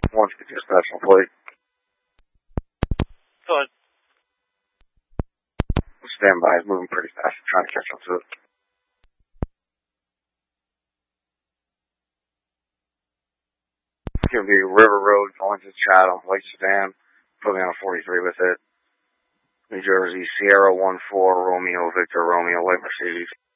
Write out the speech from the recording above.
Once get your special plate. Go ahead. Stand by. It's moving pretty fast. I'm trying to catch up to it. It's going to be River Road going to Chatham, Lake Sedan. Putting on a 43 with it. New Jersey, Sierra 14, Romeo, Victor, Romeo, White Mercedes.